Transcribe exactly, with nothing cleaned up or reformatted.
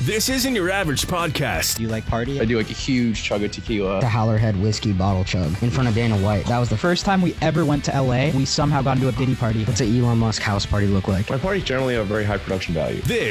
This isn't your average podcast. Do you like party? I do like a huge chug of tequila. The Howlerhead whiskey bottle chug in front of Dana White. That was the First time we ever went to L A, we somehow got into a Diddy party. What's an Elon Musk house party look like? My parties generally have very high production value. This